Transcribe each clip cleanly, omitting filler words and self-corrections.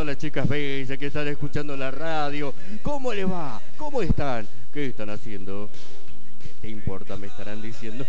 todas las chicas bellas que están escuchando la radio. ¿Cómo les va? ¿Cómo están? ¿Qué están haciendo? ¿Qué te importa? Me estarán diciendo.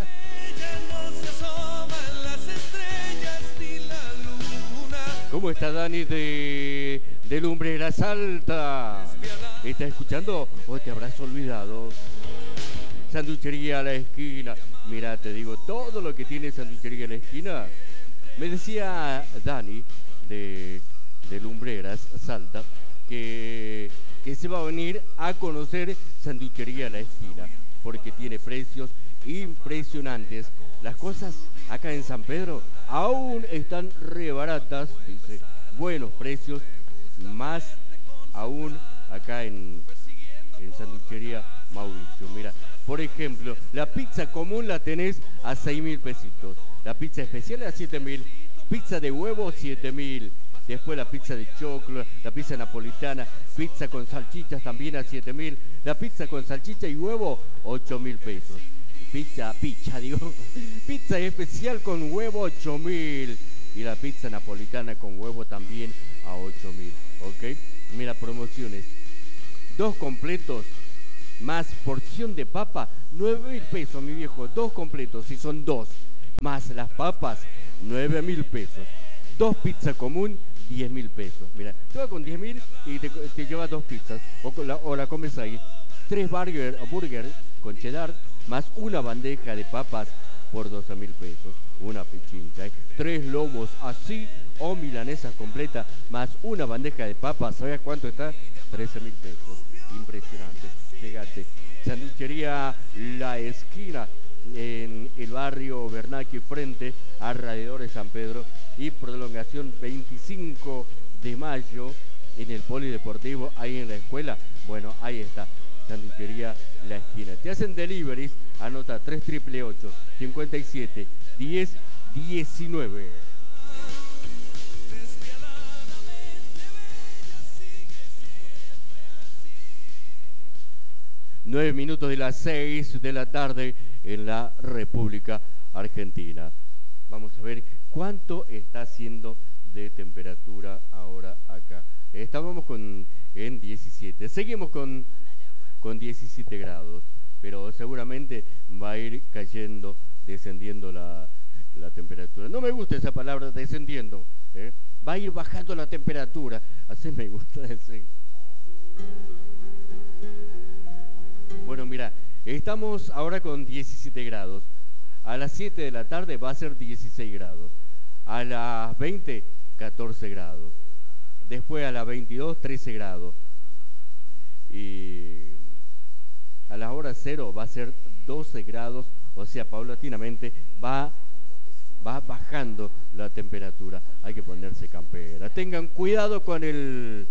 ¿Cómo está Dani de Lumbreras Alta? ¿Estás escuchando o te habrás olvidado? Sanduchería a la esquina. Mira, te digo, todo lo que tiene Sanduchería a la esquina. Me decía Dani de Lumbreras Salta que se va a venir a conocer Sanduchería a la esquina porque tiene precios impresionantes. Las cosas acá en San Pedro aún están re baratas, dice, buenos precios, más aún acá en Sanduchería Mauricio. Mira, por ejemplo, la pizza común la tenés a 6.000 pesitos, la pizza especial a 7.000, pizza de huevo 7.000, después la pizza de choclo, la pizza napolitana, pizza con salchichas también a 7.000, la pizza con salchicha y huevo 8.000 pesos. Pizza especial con huevo 8.000 y la pizza napolitana con huevo también a 8.000, ¿ok? Mira, promociones, 2 completos más porción de papa, 9.000 pesos, mi viejo, 2 completos, si son 2, más las papas, 9.000 pesos, 2 pizza común, 10.000 pesos, mira, te va con 10.000 y te llevas 2 pizzas, o la comes ahí, 3 burger con cheddar, más una bandeja de papas por 12.000 pesos, una pichincha, 3 lomos así o milanesa completa, más una bandeja de papas, ¿sabes cuánto está? 13.000 pesos, impresionante. Fíjate, Sanduchería La Esquina en el barrio Bernacchi frente alrededor de San Pedro y prolongación 25 de mayo en el polideportivo, ahí en la escuela. Bueno, ahí está, Sanduchería La Esquina. Te hacen deliveries, anota 3888 57 10 19. 9 minutos de las 6 de la tarde en la República Argentina. Vamos a ver cuánto está haciendo de temperatura ahora acá. Estábamos en 17. Seguimos con 17 grados, pero seguramente va a ir cayendo, descendiendo la temperatura. No me gusta esa palabra, descendiendo. Va a ir bajando la temperatura. Así me gusta decir. Bueno, mira, estamos ahora con 17 grados. A las 7 de la tarde va a ser 16 grados. A las 20, 14 grados. Después a las 22, 13 grados. Y a las horas 0 va a ser 12 grados. O sea, paulatinamente va bajando la temperatura. Hay que ponerse campera. Tengan cuidado con el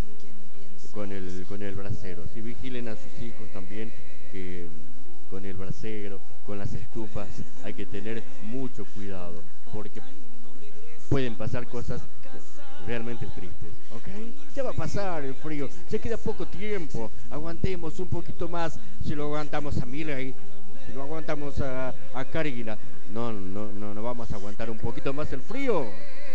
brasero, si vigilen a sus hijos también, que con el brasero, con las estufas, hay que tener mucho cuidado, porque pueden pasar cosas realmente tristes, ¿ok? Ya va a pasar el frío, ya queda poco tiempo, aguantemos un poquito más, si lo aguantamos a Miley, si lo aguantamos a Karina, no vamos a aguantar un poquito más el frío.